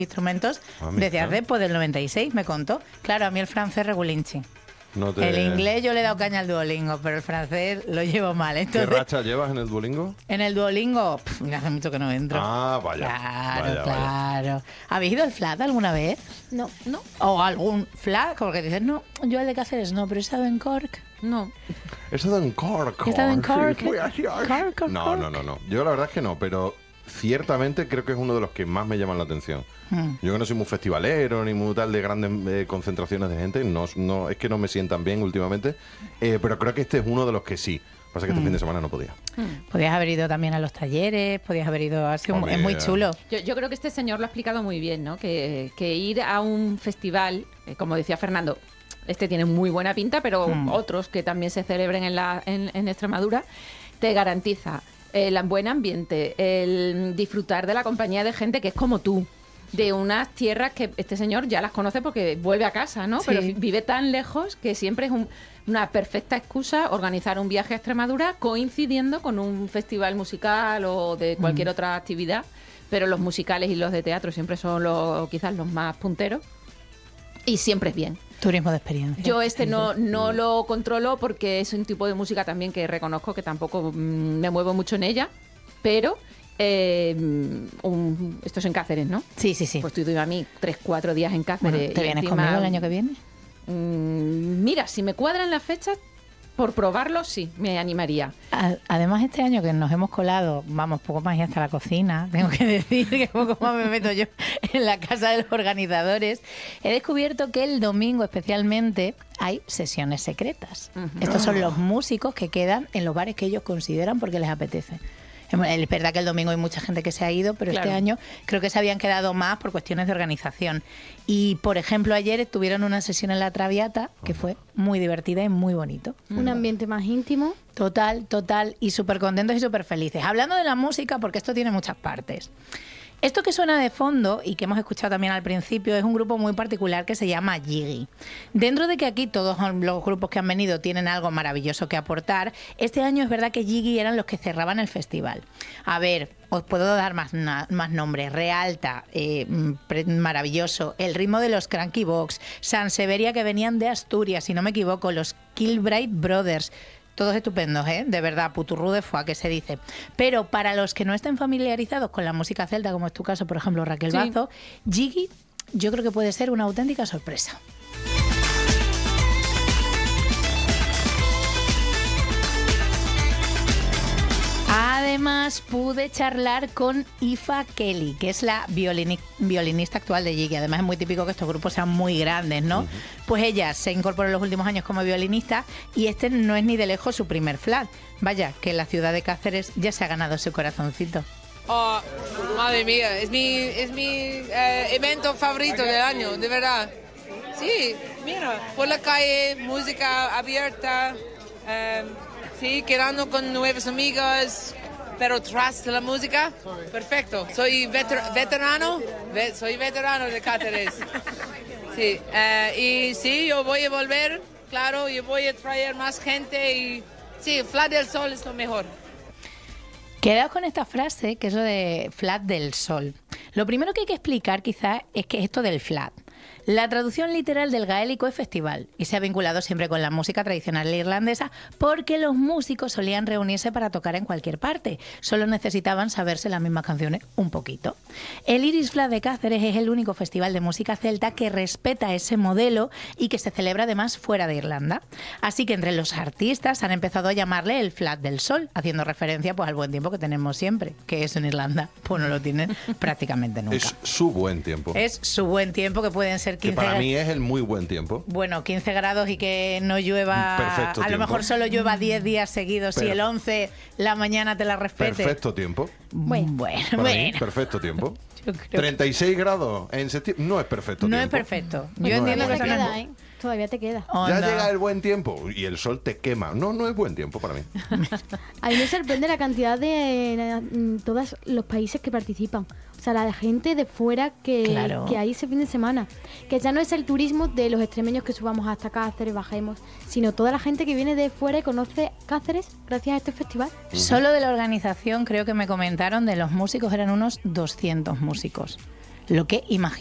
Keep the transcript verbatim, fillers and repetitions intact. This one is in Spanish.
instrumentos Ah, desde mira. hace pues, del noventa y seis, me contó. Claro, a mí el francés regulinchi. No te... El inglés yo le he dado caña al Duolingo, pero el francés lo llevo mal. ¿Qué Entonces, racha llevas en el Duolingo? en el Duolingo, pf, hace mucho que no entro. Ah, vaya. Claro, vaya, claro. vaya. ¿Habéis ido al flat alguna vez? No, ¿No? ¿O algún flat? Porque dices, no, yo el de Cáceres no, pero he estado en Cork. no. He estado en Cork. He estado en Cork. Sí, fui allí. Cork, Cork, No, Cork. no, no, no. Yo la verdad es que no, pero ciertamente creo que es uno de los que más me llaman la atención. Hmm. Yo que no soy muy festivalero ni muy tal de grandes eh, concentraciones de gente, no, no, es que no me sientan bien últimamente, eh, pero creo que este es uno de los que sí. Pasa que este Mm. fin de semana no podía. Podías haber ido también a los talleres, podías haber ido... Ha sido- Hombre, es muy chulo. Yo, yo creo que este señor lo ha explicado muy bien, ¿no? Que, que ir a un festival, eh, como decía Fernando, este tiene muy buena pinta, pero Mm. otros que también se celebren en, la, en, en Extremadura, te garantiza el buen ambiente, el disfrutar de la compañía de gente que es como tú, de unas tierras que este señor ya las conoce porque vuelve a casa, ¿no? Sí. Pero vive tan lejos que siempre es un- una perfecta excusa organizar un viaje a Extremadura coincidiendo con un festival musical o de cualquier Mm. otra actividad, pero los musicales y los de teatro siempre son los, quizás los más punteros y siempre es bien. Turismo de experiencia. Yo este no, Sí. no lo controlo porque es un tipo de música también que reconozco que tampoco mm, me muevo mucho en ella, pero eh, un- esto es en Cáceres, ¿no? Sí, sí, sí. Pues tú y a mí tres, cuatro días en Cáceres. Bueno, ¿te y vienes encima, conmigo el año que viene? mm, mira, si me cuadran las fechas, por probarlo, sí, me animaría. A- Además, este año que nos hemos colado, vamos, poco más y hasta la cocina, tengo que decir que poco más me meto yo en la casa de los organizadores, he descubierto que el domingo especialmente hay sesiones secretas. Ujú. Estos son los músicos que quedan en los bares que ellos consideran porque les apetece. Es verdad que el domingo hay mucha gente que se ha ido, pero Claro. este año creo que se habían quedado más por cuestiones de organización. Y, por ejemplo, ayer tuvieron una sesión en la Traviata que fue muy divertida y muy bonito. Un ambiente más íntimo. Total, total, y súper contentos y súper felices. Hablando de la música, porque esto tiene muchas partes. Esto que suena de fondo y que hemos escuchado también al principio es un grupo muy particular que se llama Jiggy. Dentro de que aquí todos los grupos que han venido tienen algo maravilloso que aportar, este año es verdad que Jiggy eran los que cerraban el festival. A ver, os puedo dar más, na- más nombres. Realta, eh, mm, pre- maravilloso. El ritmo de los Cranky Box. Sanseveria, que venían de Asturias, si no me equivoco. Los Kilbright Brothers. Todos estupendos, ¿eh? De verdad, puturru de foie, que se dice. Pero para los que no estén familiarizados con la música celta, como es tu caso, por ejemplo, Raquel Sí. Bazo, Jiggy yo creo que puede ser una auténtica sorpresa. Además, pude charlar con Aoife Kelly, que es la violini- violinista actual de Jiggy. Además, es muy típico que estos grupos sean muy grandes, ¿no? Pues ella se incorporó en los últimos años como violinista y este no es ni de lejos su primer flat. Vaya, que la ciudad de Cáceres ya se ha ganado su corazoncito. Oh, madre mía, es mi, es mi eh, evento favorito del año, de verdad. Sí, mira, por la calle, música abierta, eh, sí, quedando con nuevos amigos, pero tras de la música, perfecto. Soy veter- veterano, ve- soy veterano de Cáceres. Sí, eh, y sí, yo voy a volver, claro, yo voy a traer más gente y sí, Flat del Sol es lo mejor. Quedaos con esta frase, que es lo de flat del sol. Lo primero que hay que explicar quizás es que esto del flat. La traducción literal del gaélico es festival y se ha vinculado siempre con la música tradicional irlandesa porque los músicos solían reunirse para tocar en cualquier parte. Solo necesitaban saberse las mismas canciones un poquito. El Iris Flat de Cáceres es el único festival de música celta que respeta ese modelo y que se celebra además fuera de Irlanda. Así que entre los artistas han empezado a llamarle el Flat del Sol, haciendo referencia pues al buen tiempo que tenemos siempre, que es en Irlanda, pues no lo tienen prácticamente nunca. Es su buen tiempo. Es su buen tiempo, que pueden ser que quince para gra- mí es el muy buen tiempo. Bueno, quince grados y que no llueva. Perfecto a lo tiempo. mejor solo llueva diez días seguidos y Per- el once la mañana te la respete. Perfecto tiempo. Bueno, bueno. Para mí, bueno. perfecto tiempo. Yo creo que treinta y seis grados en septiembre no es perfecto no tiempo. es perfecto. Yo No es entiendo que buen Todavía te son tiempo. queda, ¿eh? Todavía te queda. Ya Onda. llega el buen tiempo y el sol te quema. No, no es buen tiempo para mí. A mí me sorprende la cantidad de eh, mm, todos los países que participan. O sea, la gente de fuera que, Claro. que hay ese fin de semana. Que ya no es el turismo de los extremeños que subamos hasta Cáceres, bajemos, sino toda la gente que viene de fuera y conoce Cáceres gracias a este festival. Solo de la organización creo que me comentaron de los músicos eran unos doscientos músicos. lo que imaginamos.